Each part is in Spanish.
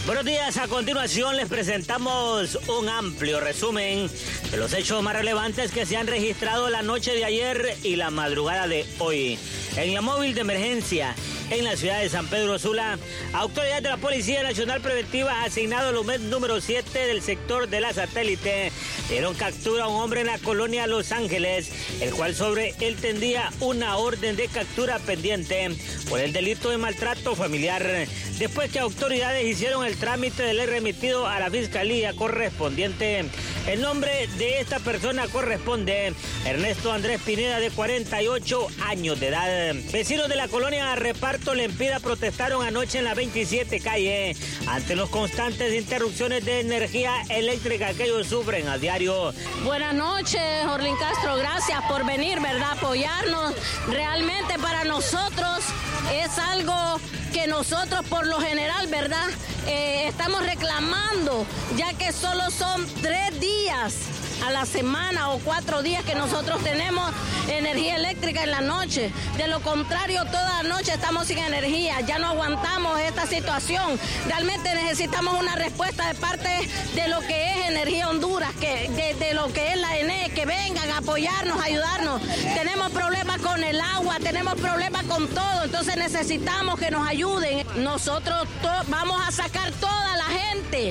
Buenos días, a continuación les presentamos un amplio resumen de los hechos más relevantes que se han registrado la noche de ayer y la madrugada de hoy. En la móvil de emergencia en la ciudad de San Pedro Sula, autoridades de la Policía Nacional Preventiva asignado al UMED número 7 del sector de la Satélite dieron captura a un hombre en la colonia Los Ángeles, el cual sobre él tendría una orden de captura pendiente por el delito de maltrato familiar, después que autoridades hicieron el trámite de ley remitido a la fiscalía correspondiente. El nombre de esta persona corresponde Ernesto Andrés Pineda, de 48 años de edad. Vecinos de la colonia Reparto Lempira protestaron anoche en la 27 calle ante los constantes interrupciones de energía eléctrica que ellos sufren a diario. Buenas noches, Orlin Castro, gracias por venir, ¿verdad? Apoyarnos. Realmente para nosotros es algo que nosotros por lo general, ¿verdad? Estamos reclamando, ya que solo son 3 días a la semana o 4 días que nosotros tenemos energía eléctrica en la noche. De lo contrario, toda la noche estamos sin energía. Ya no aguantamos esta situación. Realmente necesitamos una respuesta de parte de lo que es Energía Honduras, de lo que es la ENE, que vengan a apoyarnos, a ayudarnos. Tenemos problemas con el agua, tenemos problemas con todo, entonces necesitamos que nos ayuden. Nosotros vamos a sacar toda la gente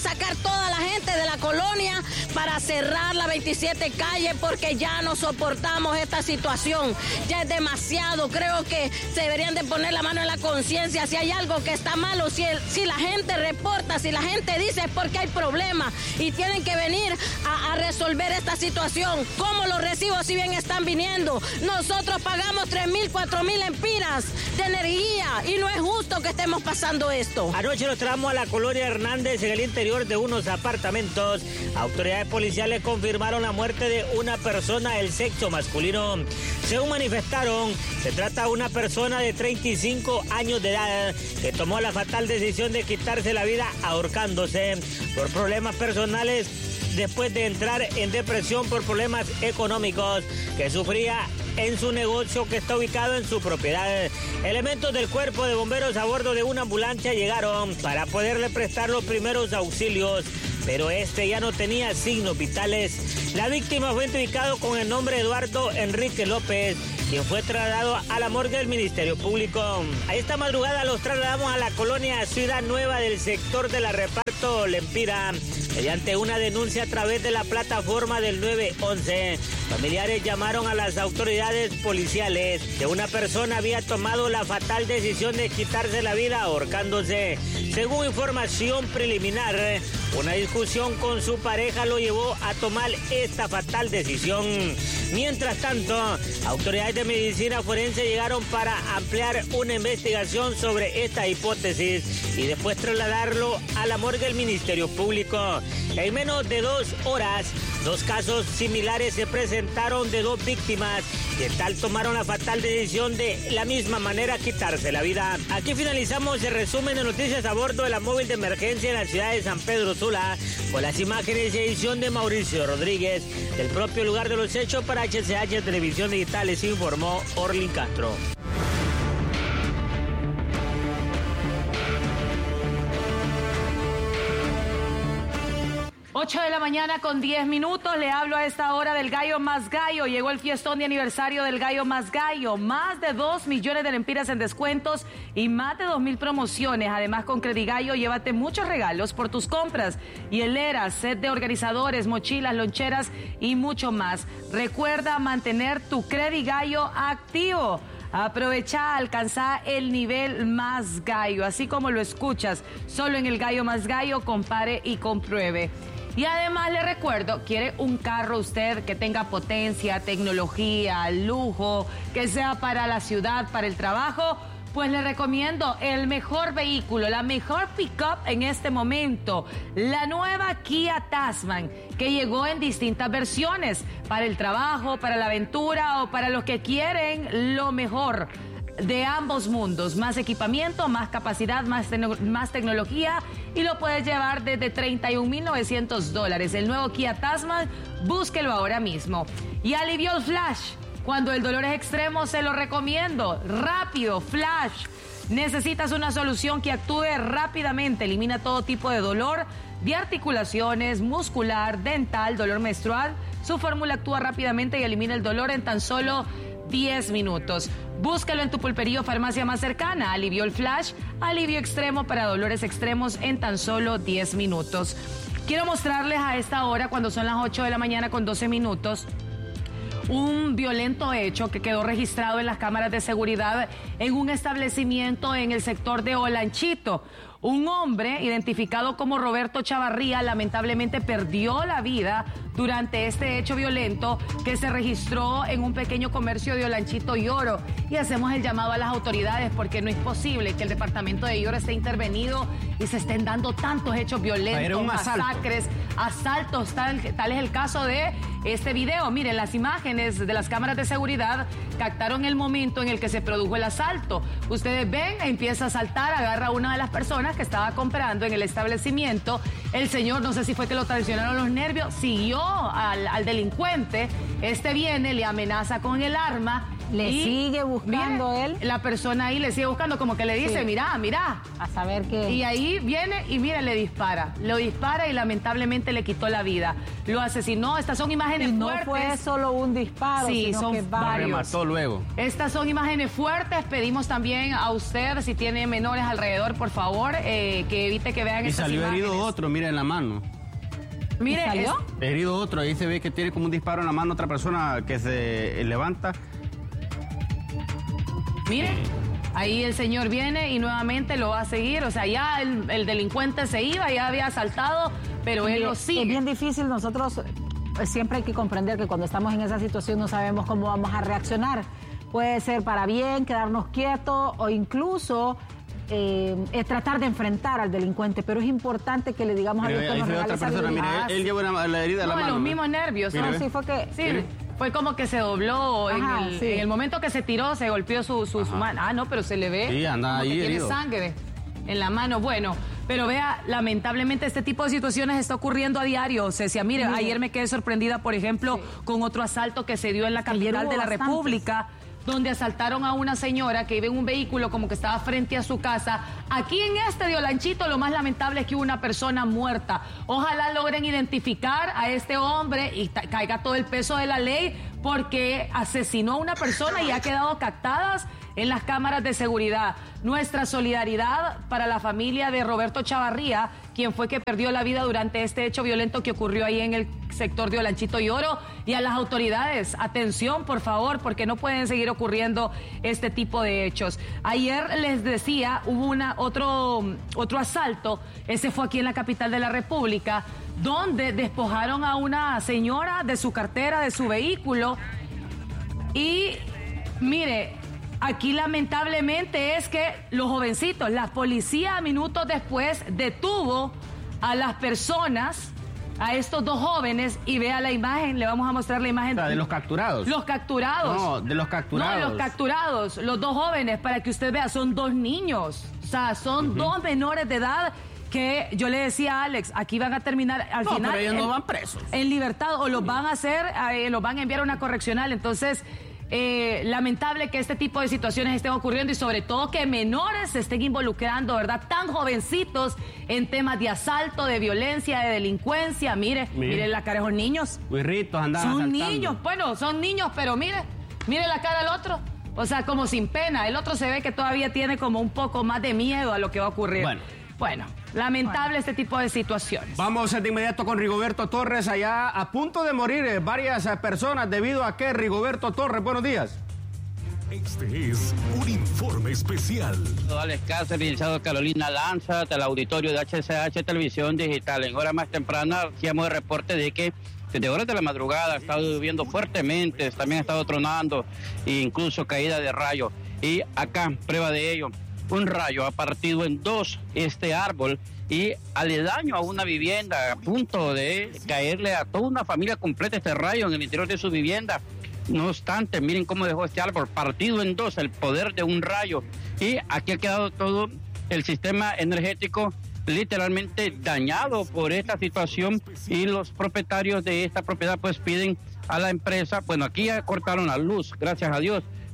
de la colonia para cerrar la 27 calle, porque ya no soportamos esta situación. Ya es demasiado. Creo que se deberían de poner la mano en la conciencia. Si hay algo que está malo, si la gente reporta, si la gente dice es porque hay problemas y tienen que venir a resolver esta situación. ¿Cómo los recibos si bien están viniendo? Nosotros pagamos 3,000, 4,000 empiras de energía y no es justo que estemos pasando esto. Anoche nos trasladamos a la colonia Hernández en el interior de unos apartamentos. Autoridades policiales confirmaron la muerte de una persona del sexo masculino. Según manifestaron, se trata de una persona de 35 años de edad que tomó la fatal decisión de quitarse la vida ahorcándose por problemas personales después de entrar en depresión por problemas económicos que sufría en su negocio que está ubicado en su propiedad. Elementos del cuerpo de bomberos a bordo de una ambulancia llegaron para poderle prestar los primeros auxilios, pero ya no tenía signos vitales. La víctima fue identificado con el nombre de Eduardo Enrique López, quien fue trasladado a la morgue del Ministerio Público. A esta madrugada los trasladamos a la colonia Ciudad Nueva del sector de la Reparto Lempira, mediante una denuncia a través de la plataforma del 911. Familiares llamaron a las autoridades policiales que una persona había tomado la fatal decisión de quitarse la vida ahorcándose. Según información preliminar, una discusión con su pareja lo llevó a tomar esta fatal decisión. Mientras tanto, autoridades de medicina forense llegaron para ampliar una investigación sobre esta hipótesis y después trasladarlo a la morgue del Ministerio Público. En menos de 2 horas, 2 casos similares se presentaron de 2 víctimas que tal tomaron la fatal decisión de la misma manera quitarse la vida. Aquí finalizamos el resumen de noticias a bordo de la móvil de emergencia en la ciudad de San Pedro Sula, con las imágenes y edición de Mauricio Rodríguez. Del propio lugar de los hechos para HCH Televisión Digital les informó Orlin Castro. 8 de la mañana con 10 minutos, le hablo a esta hora del Gallo Más Gallo. Llegó el fiestón de aniversario del Gallo Más Gallo. Más de 2 millones de lempiras en descuentos y más de 2,000 promociones. Además, con Credigallo, llévate muchos regalos por tus compras. Hieleras, set de organizadores, mochilas, loncheras y mucho más. Recuerda mantener tu Credigallo activo. Aprovecha, alcanza el nivel más gallo, así como lo escuchas. Solo en el Gallo Más Gallo, compare y compruebe. Y además le recuerdo, ¿quiere un carro usted que tenga potencia, tecnología, lujo, que sea para la ciudad, para el trabajo? Pues le recomiendo el mejor vehículo, la mejor pick-up en este momento, la nueva Kia Tasman, que llegó en distintas versiones, para el trabajo, para la aventura o para los que quieren lo mejor de ambos mundos, más equipamiento, más capacidad, más tecnología, y lo puedes llevar desde $31,900. El nuevo Kia Tasman, búsquelo ahora mismo. Y alivió el flash. Cuando el dolor es extremo, se lo recomiendo. Rápido, Flash. Necesitas una solución que actúe rápidamente, elimina todo tipo de dolor de articulaciones, muscular, dental, dolor menstrual. Su fórmula actúa rápidamente y elimina el dolor en tan solo 10 minutos. Búscalo en tu pulpería o farmacia más cercana. Aliviol Flash, alivio extremo para dolores extremos en tan solo 10 minutos. Quiero mostrarles a esta hora, cuando son las 8 de la mañana con 12 minutos, un violento hecho que quedó registrado en las cámaras de seguridad en un establecimiento en el sector de Olanchito. Un hombre identificado como Roberto Chavarría lamentablemente perdió la vida durante este hecho violento que se registró en un pequeño comercio de Olanchito y Oro. Y hacemos el llamado a las autoridades porque no es posible que el departamento de Oro esté intervenido y se estén dando tantos hechos violentos, masacres, asaltos. Tal es el caso de este video. Miren, las imágenes de las cámaras de seguridad captaron el momento en el que se produjo el asalto. Ustedes ven, empieza a saltar, agarra a una de las personas que estaba comprando en el establecimiento. El señor, no sé si fue que lo traicionaron los nervios, siguió al delincuente. Este viene, le amenaza con el arma. Le sigue buscando él. La persona ahí le sigue buscando, como que le dice, mira. A saber qué. Y ahí viene y mira, le dispara. Lo dispara y lamentablemente le quitó la vida. Lo asesinó. Estas son imágenes fuertes. No fue solo un disparo, sino son que varios. Remató luego. Estas son imágenes fuertes. Pedimos también a usted, si tiene menores alrededor, por favor, que evite que vean estas imágenes. Y salió herido otro, mira, en la mano. Mire, ¿salió? Herido otro, ahí se ve que tiene como un disparo en la mano otra persona que se levanta. Mire, ahí el señor viene y nuevamente lo va a seguir. O sea, ya el delincuente se iba, ya había asaltado, pero él lo sigue. Es bien difícil. Nosotros siempre hay que comprender que cuando estamos en esa situación no sabemos cómo vamos a reaccionar. Puede ser para bien, quedarnos quietos o incluso tratar de enfrentar al delincuente, pero es importante que le digamos a Dios que nos regale sabiduría. Él lleva la herida en la mano. Los mismos nervios. Mire, ¿no? Sí, fue que... Sí, fue como que se dobló. Ajá, en el momento que se tiró, se golpeó su mano. Ah, no, pero se le ve. Sí, anda como ahí que herido. tiene sangre en la mano. Bueno, pero vea, lamentablemente este tipo de situaciones está ocurriendo a diario. Cecia, mire, ayer me quedé sorprendida, por ejemplo, con otro asalto que se dio en la capital de la República, donde asaltaron a una señora que iba en un vehículo como que estaba frente a su casa. Aquí en este de Olanchito lo más lamentable es que hubo una persona muerta. Ojalá logren identificar a este hombre y caiga todo el peso de la ley, porque asesinó a una persona y ha quedado captadas en las cámaras de seguridad. Nuestra solidaridad para la familia de Roberto Chavarría, quien fue que perdió la vida durante este hecho violento que ocurrió ahí en el sector de Olanchito y Oro. Y a las autoridades, atención por favor, porque no pueden seguir ocurriendo este tipo de hechos. Ayer les decía, hubo otro asalto, ese fue aquí en la capital de la República, donde despojaron a una señora de su cartera, de su vehículo. Y mire, aquí lamentablemente es que los jovencitos, la policía minutos después detuvo a las personas, a estos dos jóvenes, y vea la imagen, le vamos a mostrar la imagen. O sea, de los capturados. Los capturados. No, de los capturados. No, los capturados, los dos jóvenes, para que usted vea, son dos niños. O sea, son dos menores de edad que yo le decía a Alex, aquí van a terminar al final. Pero ellos no van presos. En libertad, o los van a hacer, los van a enviar a una correccional. Entonces, lamentable que este tipo de situaciones estén ocurriendo y sobre todo que menores se estén involucrando, ¿verdad? Tan jovencitos en temas de asalto, de violencia, de delincuencia. Mire la cara de esos niños. Guirritos andaban Son asaltando. niños, bueno, son niños, pero mire la cara del otro. O sea, como sin pena. El otro se ve que todavía tiene como un poco más de miedo a lo que va a ocurrir. Bueno, lamentable este tipo de situaciones. Vamos de inmediato con Rigoberto Torres, allá a punto de morir varias personas debido a que Rigoberto Torres, buenos días. Este es un informe especial. Alex Cáceres, licenciado Carolina Lanza, del auditorio de HCH Televisión Digital. En hora más temprana hacíamos el reporte de que desde horas de la madrugada ha estado lloviendo fuertemente, también ha estado tronando e incluso caída de rayos. Y acá, prueba de ello, un rayo ha partido en dos este árbol y aledaño a una vivienda, a punto de caerle a toda una familia completa este rayo en el interior de su vivienda. No obstante, miren cómo dejó este árbol partido en dos, el poder de un rayo. Y aquí ha quedado todo el sistema energético literalmente dañado por esta situación, y los propietarios de esta propiedad pues piden a la empresa, bueno, aquí ya cortaron la luz, gracias a Dios,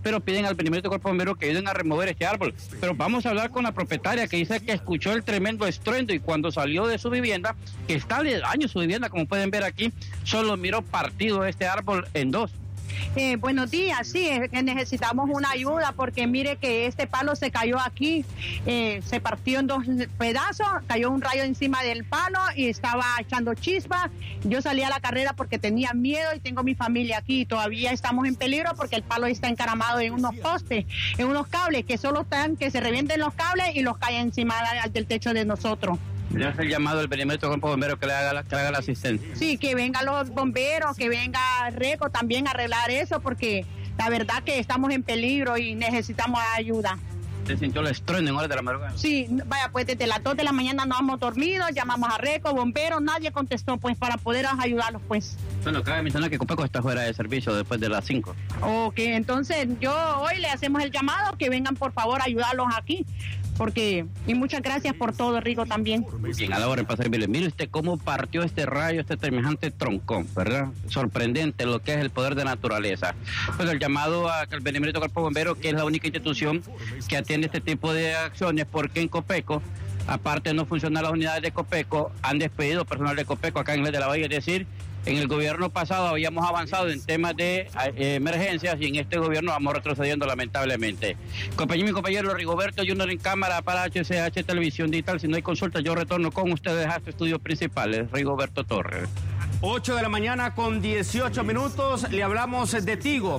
pero piden al Benemérito Cuerpo de Bomberos que ayuden a remover este árbol. Pero vamos a hablar con la propietaria que dice que escuchó el tremendo estruendo y cuando salió de su vivienda, que está de daño su vivienda, como pueden ver aquí, solo miró partido este árbol en dos. Buenos días, sí, es que necesitamos una ayuda porque mire que este palo se cayó aquí, se partió en 2 pedazos, cayó un rayo encima del palo y estaba echando chispa. Yo salí a la carrera porque tenía miedo y tengo mi familia aquí. Todavía estamos en peligro porque el palo está encaramado en unos postes, en unos cables que solo están, que se revienten los cables y los caen encima del techo de nosotros. Le hace el llamado al Benemérito Cuerpo de Bomberos que le haga la asistencia. Sí, que vengan los bomberos, que venga RECO también a arreglar eso, porque la verdad que estamos en peligro y necesitamos ayuda. ¿Se sintió el estruendo en horas de la madrugada? Sí, vaya, pues desde las 2 de la mañana no hemos dormido, llamamos a RECO, bomberos, nadie contestó, pues, para poder ayudarlos, pues. Bueno, cabe mencionar que Copeco está fuera de servicio después de las 5. Ok, entonces hoy le hacemos el llamado, que vengan por favor a ayudarlos aquí. Y muchas gracias por todo, Rigo, también. Bien, a la hora de pasar, mire usted cómo partió este rayo, este semejante troncón, ¿verdad? Sorprendente lo que es el poder de naturaleza. Pues el llamado al Benemérito Cuerpo de Bomberos, que es la única institución que atiende este tipo de acciones, porque en Copeco, aparte de no funcionar las unidades de Copeco, han despedido personal de Copeco acá en Isla de la Bahía, es decir, en el gobierno pasado habíamos avanzado en temas de emergencias y en este gobierno vamos retrocediendo lamentablemente. Mi compañero Rigoberto Junior en cámara para HCH Televisión Digital. Si no hay consulta, yo retorno con ustedes a este estudio principal. Rigoberto Torres. 8 de la mañana con 18 minutos. Le hablamos de Tigo.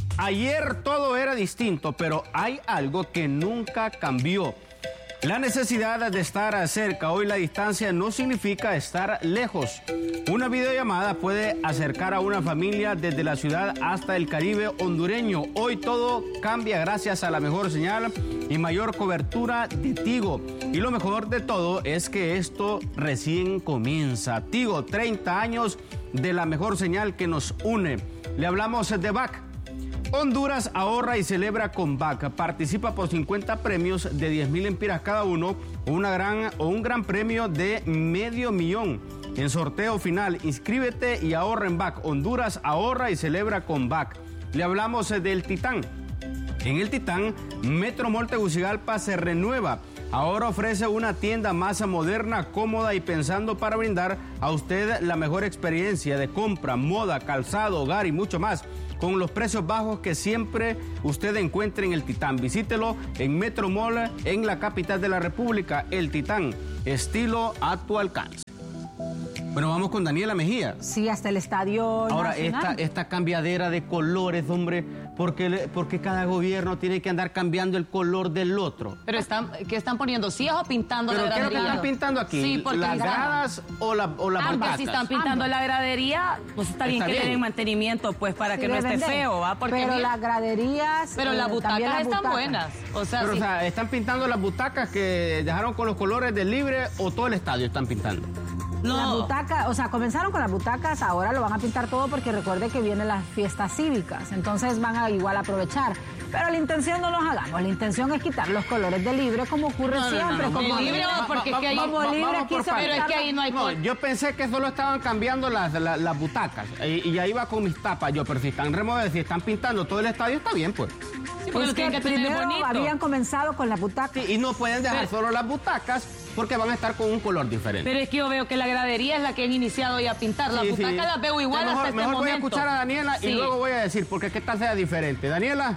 Ayer todo era distinto, pero hay algo que nunca cambió. La necesidad de estar cerca. Hoy la distancia no significa estar lejos. Una videollamada puede acercar a una familia desde la ciudad hasta el Caribe hondureño. Hoy todo cambia gracias a la mejor señal y mayor cobertura de Tigo. Y lo mejor de todo es que esto recién comienza. Tigo, 30 años de la mejor señal que nos une. Le hablamos de BAC. Honduras ahorra y celebra con BAC. Participa por 50 premios de 10,000 lempiras cada uno o un gran premio de $500,000 en sorteo final. Inscríbete y ahorra en BAC. Honduras ahorra y celebra con BAC. Le hablamos del Titán. En el Titán, Metro Mall Tegucigalpa se renueva. Ahora ofrece una tienda más moderna, cómoda y pensando para brindar a usted la mejor experiencia de compra, moda, calzado, hogar y mucho más, con los precios bajos que siempre usted encuentre en el Titán. Visítelo en Metro Mall, en la capital de la República. El Titán, estilo a tu alcance. Bueno, vamos con Daniela Mejía. Sí, hasta el Estadio Ahora, Nacional. esta cambiadera de colores, hombre, porque cada gobierno tiene que andar cambiando el color del otro. Pero ¿qué están poniendo? ¿Sillas o pintando la ¿Pero qué es lo que gradería? están pintando aquí? Sí, porque ¿Las gradas o las butacas? Si están pintando la gradería, pues está bien que le den mantenimiento, pues para Sí, que no esté deben de. feo, ¿va? Porque pero las graderías... Pero las también butacas las están butacas. buenas. O sea, Pero, sí. o sea, ¿están pintando las butacas que dejaron con los colores del libre o todo el estadio están pintando? Las butacas, o sea, comenzaron con las butacas, ahora lo van a pintar todo porque recuerde que vienen las fiestas cívicas, entonces van a igual aprovechar. Pero la intención no nos hagamos, la intención es quitar los colores de libre como ocurre siempre. Como De libre, porque es que ahí- pero es que ahí no hay Yo pensé que solo estaban cambiando las butacas y ya iba con mis tapas yo, pero si están remodelando, si están pintando todo el estadio está bien, pues. Sí, porque Es lo tienen que que tener primero bonito. habían comenzado con las butacas. Y no pueden dejar solo las butacas porque van a estar con un color diferente. Pero es que yo veo que la gradería es la que han iniciado ya a pintar. Las Sí, butacas sí. las veo igual Mejor, hasta este mejor momento. voy a escuchar a Daniela Sí. y luego voy a decir porque qué tal sea diferente. Daniela.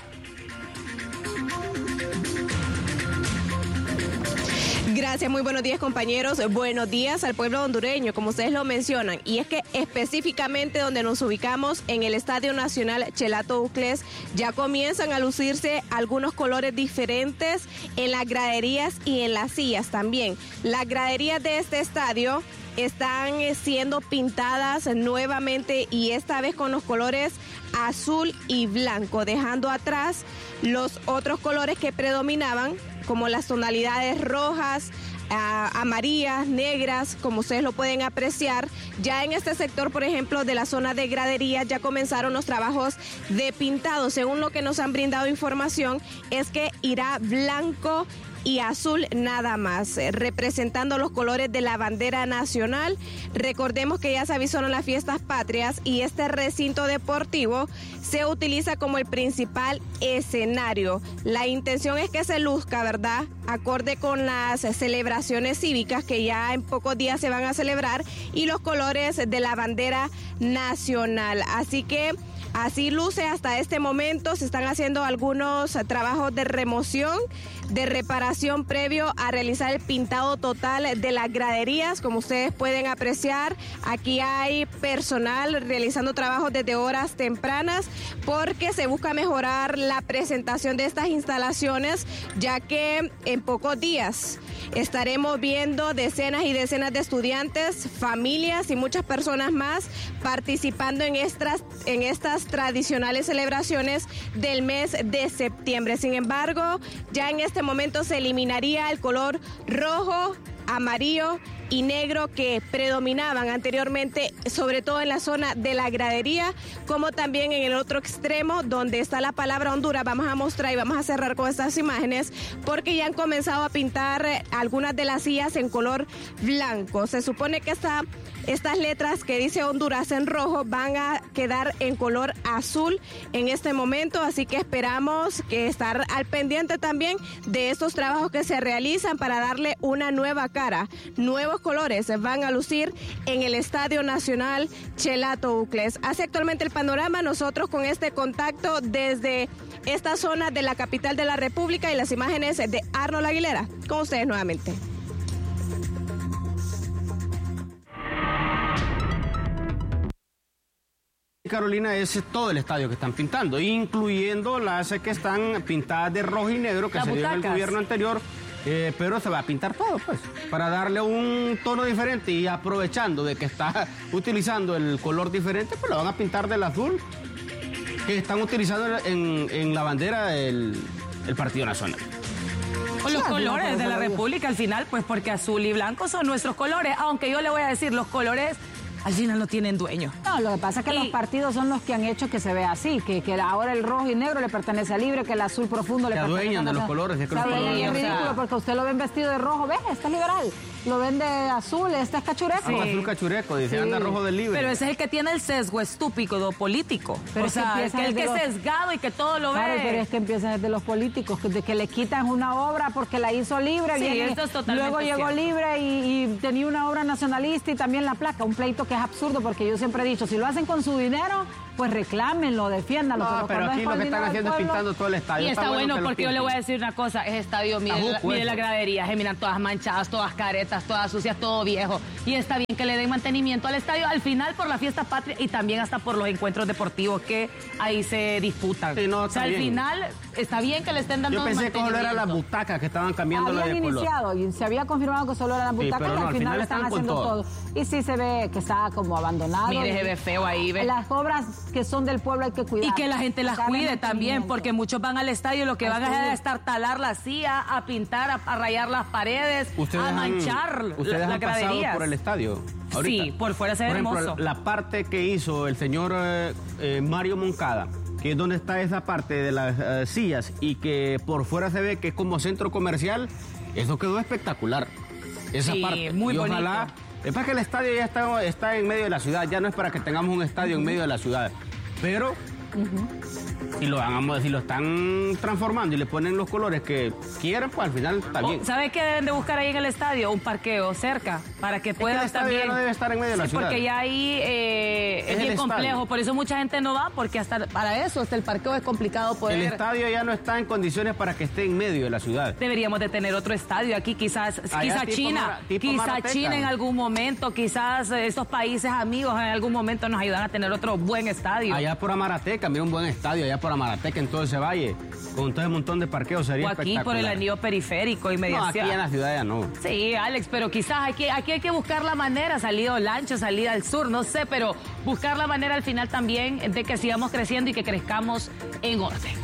Gracias, muy buenos días compañeros, buenos días al pueblo hondureño, como ustedes lo mencionan, y es que específicamente donde nos ubicamos en el Estadio Nacional Chelato Uclés ya comienzan a lucirse algunos colores diferentes en las graderías y en las sillas también. Las graderías de este estadio están siendo pintadas nuevamente y esta vez con los colores azul y blanco, dejando atrás los otros colores que predominaban, como las tonalidades rojas, amarillas, negras, como ustedes lo pueden apreciar. Ya en este sector, por ejemplo, de la zona de gradería, ya comenzaron los trabajos de pintado. Según lo que nos han brindado información, es que irá blanco y azul nada más, representando los colores de la bandera nacional. Recordemos que ya se avisaron las fiestas patrias y este recinto deportivo se utiliza como el principal escenario. La intención es que se luzca, ¿verdad?, acorde con las celebraciones cívicas que ya en pocos días se van a celebrar y los colores de la bandera nacional. Así que así luce hasta este momento. Se están haciendo algunos trabajos de remoción, de reparación previo a realizar el pintado total de las graderías. Como ustedes pueden apreciar, aquí hay personal realizando trabajos desde horas tempranas porque se busca mejorar la presentación de estas instalaciones, ya que en pocos días estaremos viendo decenas y decenas de estudiantes, familias y muchas personas más participando en estas tradicionales celebraciones del mes de septiembre. Sin embargo, ya en este momento se eliminaría el color rojo, amarillo y negro que predominaban anteriormente, sobre todo en la zona de la gradería, como también en el otro extremo donde está la palabra Honduras. Vamos a mostrar y vamos a cerrar con estas imágenes porque ya han comenzado a pintar algunas de las sillas en color blanco. Se supone que estas letras que dice Honduras en rojo van a quedar en color azul en este momento, así que esperamos que estar al pendiente también de estos trabajos que se realizan para darle una nueva cara. Nuevos colores van a lucir en el Estadio Nacional Chelato Ucles. Así actualmente el panorama, nosotros con este contacto desde esta zona de la capital de la República y las imágenes de Arnold Aguilera, con ustedes nuevamente. Carolina, es todo el estadio que están pintando, incluyendo las que están pintadas de rojo y negro que se dio en el gobierno anterior, pero se va a pintar todo, pues, para darle un tono diferente y aprovechando de que está utilizando el color diferente, pues lo van a pintar del azul que están utilizando en la bandera del Partido Nacional. O los colores de la República al final, pues porque azul y blanco son nuestros colores, aunque yo le voy a decir, los colores al final no tienen dueño. No, lo que pasa es que los partidos son los que han hecho que se vea así, que ahora el rojo y negro le pertenece a Libre, que el azul profundo le pertenece a... Se adueñan de los colores. Es ridículo porque usted lo ven vestido de rojo, ¿ves? Este es liberal. Lo ven de azul, este es cachureco. Sí. Azul cachureco, dice, anda rojo del Libre. Pero ese es el que tiene el sesgo estúpido político. Pero o sea, es el que es sesgado y que todo lo ve. Claro, pero es que empiezan desde los políticos, de que le quitan una obra porque la hizo Libre. Sí, esto es totalmente luego llegó cierto. Libre y tenía una obra nacionalista y también la placa. Un pleito que es absurdo porque yo siempre he dicho, si lo hacen con su dinero, pues reclámenlo, defiéndanlo. No, pero aquí lo que están haciendo es pintando todo el estadio. Y está bueno porque yo le voy a decir una cosa, ese estadio, mire la gradería, se miran todas manchadas, todas caretas, todas sucias, todo viejo. Y está bien que le den mantenimiento al estadio al final por la fiesta patria y también hasta por los encuentros deportivos que ahí se disputan. Sí, no, o sea, al final está bien que le estén dando mantenimiento. Yo pensé que solo era las butacas que estaban cambiando la de color. Iniciado y se había confirmado que solo eran las butacas y al final están haciendo todo. Y sí se ve que está como abandonado. Mire, se ve feo ahí, ¿ve? Las obras que son del pueblo hay que cuidar. Y que la gente las cuide también, porque muchos van al estadio y lo que van a hacer es estar talar la silla, a pintar, a rayar las paredes, a manchar la gradería. Por el estadio ahorita. Sí, por fuera se ve hermoso. Por ejemplo, la parte que hizo el señor Mario Moncada, que es donde está esa parte de las sillas y que por fuera se ve que es como centro comercial, eso quedó espectacular. Esa parte. Muy bonito. Ojalá. Es para que el estadio ya está en medio de la ciudad, ya no es para que tengamos un estadio en medio de la ciudad. Pero si lo están transformando y le ponen los colores que quieran, pues al final está bien. ¿Sabes qué deben de buscar ahí en el estadio? Un parqueo cerca, para que pueda estar bien. El estadio no debe estar en medio de la ciudad. Porque ya ahí es bien complejo, por eso mucha gente no va, porque hasta para eso, hasta el parqueo es complicado poder... El estadio ya no está en condiciones para que esté en medio de la ciudad. Deberíamos de tener otro estadio aquí, quizás China, China en algún momento, quizás estos países amigos en algún momento nos ayudan a tener otro buen estadio. Allá por Amarateca, mira un buen estadio, allá por Amarateca, en todo ese valle, con todo ese montón de parqueos sería espectacular. O aquí por el anillo periférico, inmediación. No, aquí en la ciudad ya no. Sí, Alex, pero quizás aquí hay que buscar la manera, salida al ancho, salida al sur, no sé, pero buscar la manera al final también de que sigamos creciendo y que crezcamos en orden.